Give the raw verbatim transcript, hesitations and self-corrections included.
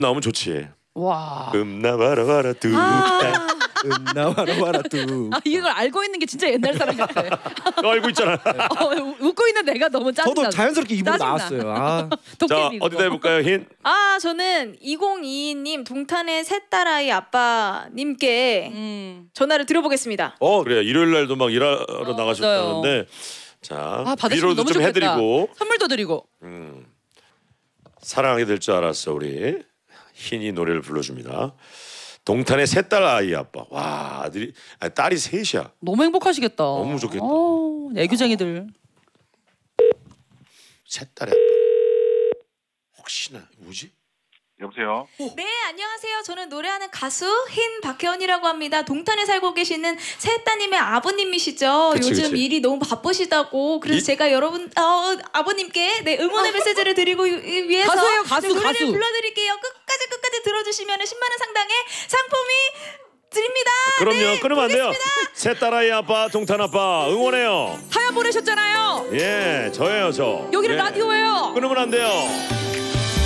나오면 좋지. 와. 음나와라 와라 두. 아, 음나와라 와라 두. 아, 이걸 알고 있는 게 진짜 옛날 사람 같아. 너 알고 있잖아. 어, 웃고 있는 내가 너무 짜증나. 저도 자연스럽게 입으로 짜증나. 나왔어요. 아. 자 어디다 해볼까요 힌? 아 저는 이공이이 님 동탄의 셋 딸아이 아빠님께 음. 전화를 드려보겠습니다. 어 그래 일요일 날도 막 일하러 어, 나가셨다는데 자 아, 받으시면 위로도 너무 좀 좋겠다. 해드리고 선물도 드리고. 음, 사랑하게 될 줄 알았어 우리 흰이 노래를 불러줍니다. 동탄의 세 딸 아이 아빠. 와 아들이 아니, 딸이 셋이야. 너무 행복하시겠다. 너무 좋겠다. 어, 애교쟁이들. 세 딸의 아빠. 혹시나 뭐지? 여보세요. 네 안녕하세요. 저는 노래하는 가수 흰 박혜원이라고 합니다. 동탄에 살고 계시는 셋 따님의 아버님이시죠. 그치, 요즘 그치. 일이 너무 바쁘시다고. 그래서 이- 제가 여러분 어, 아버님께 네, 응원의 메시지를 드리고 위- 위해서 가수예요, 가수, 네, 노래를 가수. 불러드릴게요. 끝까지 끝까지 들어주시면 십만 원 상당의 상품이 드립니다. 그럼요. 네, 끊으면 안 돼요. 보겠습니다. 세 딸 아이 아빠 동탄 아빠 응원해요. 사연 보내셨잖아요. 예 저예요 저. 여기는 예. 라디오예요. 끊으면 안 돼요.